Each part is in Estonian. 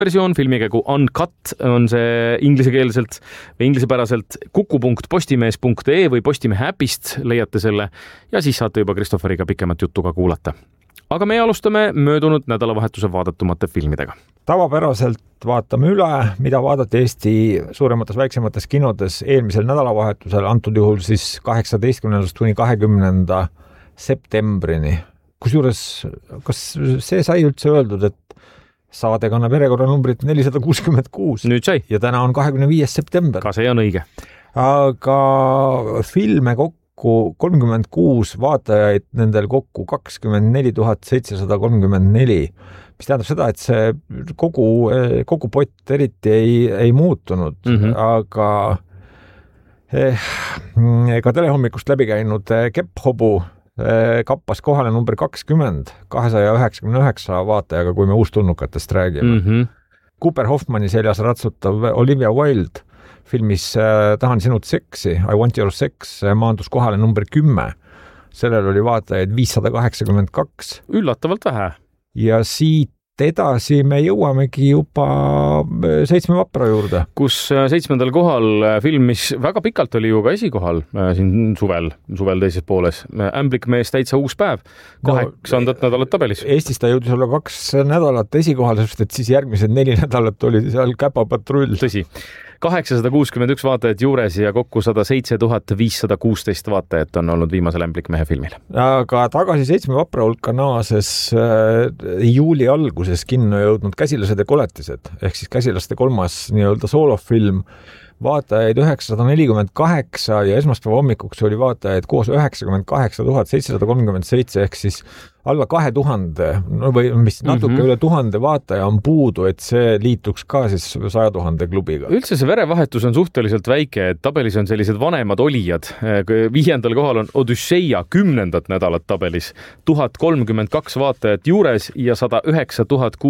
versioon, filmikägu Uncut on see inglisekeelselt või inglisepäraselt kuku.postimees.ee või Postimehe äpist leiate selle ja siis saate juba Kristofferiga pikemat juttu ka kuulata. Aga me alustame möödunud nädalavahetuse vaadatumate filmidega. Tavapäraselt vaatame üle, mida vaadati Eesti suuremates väiksemates kinodes eelmisel nädalavahetusel, antud juhul siis 18. kuni 20. septembrini. Kusjuures, kas see sai üldse öeldud, et saade kannab järjekorranumbrit 466? Nüüd sai. Ja täna on 25. september. Ka see on õige. Aga filme kokku 36 vaatajaid, nendel kokku 24 734, mis tähendab seda, et see kogu pott eriti ei muutunud, aga ka telehommikust läbi käinud Kepphobu kappas kohale number 20, 299 vaatajaga, kui me uustulnukatest räägime. Cooper Hoffmani seljas ratsutav Olivia Wilde filmis Tahan sinut seksi, I want your sex, maandus kohale number 10. Sellel oli vaatajaid 582. Üllatavalt vähe. Ja siit edasi me jõuamegi juba 7 vapra juurde. Kus 7. kohal film, mis väga pikalt oli ju ka esikohal siin suvel teises pooles. Ämblikmees täitsa uus päev. 8. nädalat tabelis. Eestis ta jõudis olla 2 nädalat esikohal, sest et siis järgmised 4 nädalat oli seal käpapatrull. Tõsi. 861 vaatajat juures ja kokku 107 516 vaatajat on olnud viimasel Ämblikmehe filmil. Aga tagasi 7 vapra hulka naases juuli alguses kinno jõudnud Käsilased ja koletised, ehk siis Käsilaste 3. nii-öelda soolofilm, vaatajaid 948 ja esmaspäeva hommikuks oli vaatajaid koos 98 737 ehk siis alla 2000, no või mis natuke üle 1000 vaataja on puudu, et see liituks ka siis 100 000 klubiga. Üldse see verevahetus on suhteliselt väike, et tabelis on sellised vanemad olijad. 5. kohal on Odüsseia 10. nädalat tabelis, 1032 vaatajat juures ja 109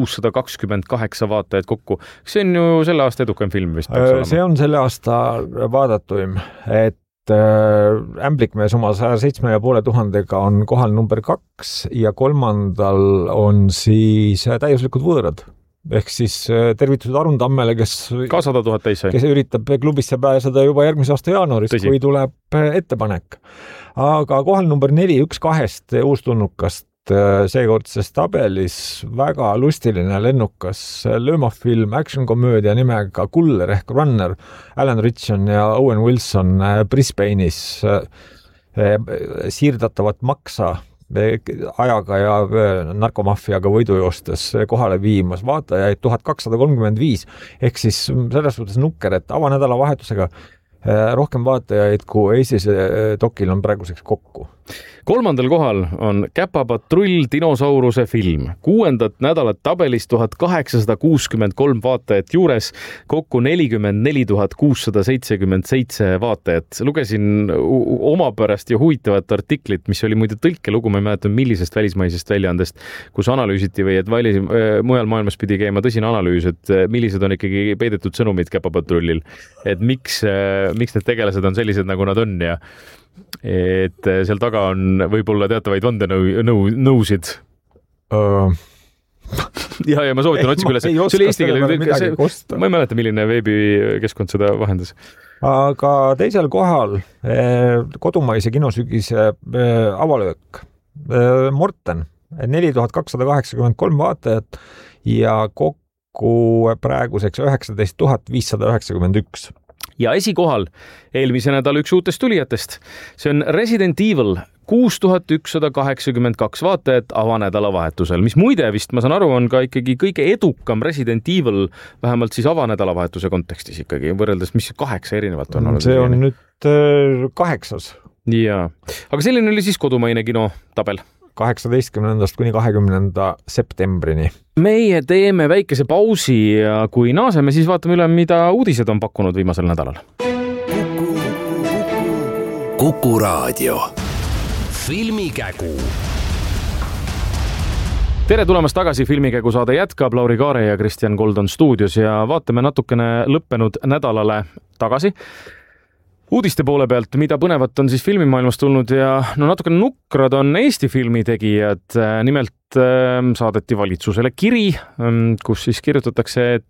628 vaatajat kokku. See on ju selle aasta edukam film vist. See on selle aasta vaadatuim, et Ämblikmees oma 107,500 on kohal number 2 ja 3. on siis Täiuslikud võõrad. Ehk siis tervitused Arun Tammele, kes ka 100 000 täis sai. Kes üritab klubisse pääseda juba järgmise aasta jaanuaris, kui tuleb ettepanek. Aga kohal number 4, 1-2 uustulnukast seekordses tabelis väga lustiline lennukas löömafilm, action-komöödia nimega Kuller ehk Runner, Alan Ritchson ja Owen Wilson Brisbane'is siirdatavat maksa ajaga ja narkomaffiaga võidujoostes kohale viimas, vaatajaid 1235, ehk siis selles suhtes nukker, et avanädala vahetusega rohkem vaatajaid kui Eestis dokil on praeguseks kokku. 3. kohal on Käpapatrull dinosauruse film. 6. nädalat tabelis 1863 vaatajat juures, kokku 44 677 vaatajat. Lugesin omapärast ja huvitavat artiklit, mis oli muide tõlkelugu, ma ei mäleta millisest välismaisest väljaandest, kus analüüsiti või et mujal maailmas pidi käima tõsine analüüs, et millised on ikkagi peidetud sõnumid Käpapatrullil, et miks need tegelased on sellised, nagu nad on ja et seal taga on võib-olla teatavaid vandenõusid. Ja ma soovitan otsige üles. See oli eesti keele. Ma ei mäleta, milline veebikeskkond seda vahendas. Aga teisel kohal kodumaise kinosügise avalöök. Morten, 4283 vaatajat ja kokku praeguseks 19 591. Ja esikohal eelmise nädal üks uutest tulijatest. See on Resident Evil, 6182 vaatajat avanädala vahetusel, mis muide vist, ma saan aru, on ka ikkagi kõige edukam Resident Evil, vähemalt siis avanädala vahetuse kontekstis ikkagi, võrreldes mis 8 erinevat on olnud. See on nüüd 8. Jaa, aga selline oli siis kodumaine kino tabel. 18. kuni 20. septembrini. Meie teeme väikese pausi ja kui naaseme, siis vaatame üle, mida uudised on pakkunud viimasel nädalal. Kuku Raadio. Filmikägu. Tere tulemast tagasi, Filmikägu saade jätkab. Lauri Kaare ja Kristjan Gold on stuudios ja vaatame natukene lõppenud nädalale tagasi. uudiste poole pealt, mida põnevat on siis filmimaailmas tulnud ja no natuke nukrad on Eesti filmitegijad. Nimelt saadeti valitsusele kiri, kus siis kirjutatakse, et